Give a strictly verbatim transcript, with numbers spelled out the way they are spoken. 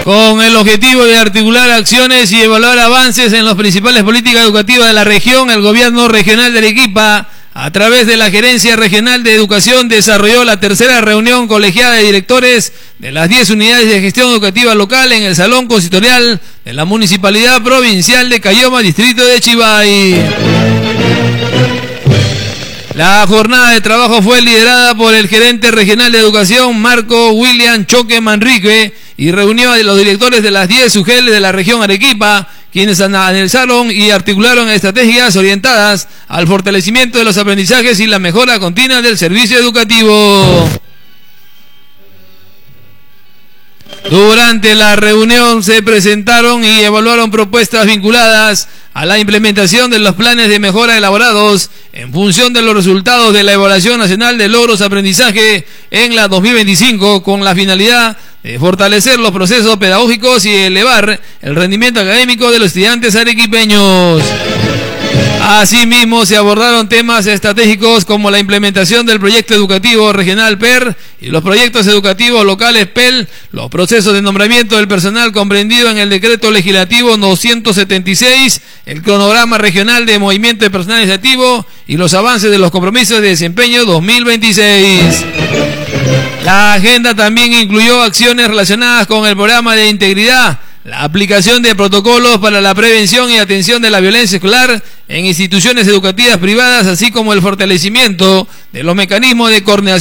Con el objetivo de articular acciones y evaluar avances en las principales políticas educativas de la región, el gobierno regional de Arequipa, a través de la Gerencia Regional de Educación, desarrolló la tercera reunión colegiada de directores de las diez unidades de gestión educativa local en el Salón Consistorial de la Municipalidad Provincial de Cayoma, distrito de Chivay. La jornada de trabajo fue liderada por el gerente regional de educación, Marco William Choque Manrique, y reunió a los directores de las diez U G L de la región Arequipa, quienes analizaron y articularon estrategias orientadas al fortalecimiento de los aprendizajes y la mejora continua del servicio educativo. Durante la reunión se presentaron y evaluaron propuestas vinculadas a la implementación de los planes de mejora elaborados en función de los resultados de la Evaluación Nacional de Logros Aprendizaje en la dos mil veinticinco, con la finalidad de fortalecer los procesos pedagógicos y elevar el rendimiento académico de los estudiantes arequipeños. Asimismo, se abordaron temas estratégicos como la implementación del proyecto educativo regional P E R y los proyectos educativos locales P E L, los procesos de nombramiento del personal comprendido en el decreto legislativo doscientos setenta y seis, el cronograma regional de movimiento de personal administrativo y los avances de los compromisos de desempeño dos mil veintiséis. La agenda también incluyó acciones relacionadas con el programa de integridad, la aplicación de protocolos para la prevención y atención de la violencia escolar en instituciones educativas privadas, así como el fortalecimiento de los mecanismos de coordinación